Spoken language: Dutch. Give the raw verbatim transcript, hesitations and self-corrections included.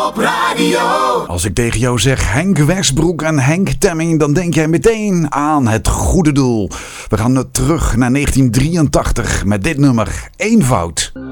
Op radio. Als ik tegen jou zeg Henk Westbroek en Henk Temming, dan denk jij meteen aan het goede doel. We gaan terug naar negentien drieëntachtig met dit nummer, Eenvoud.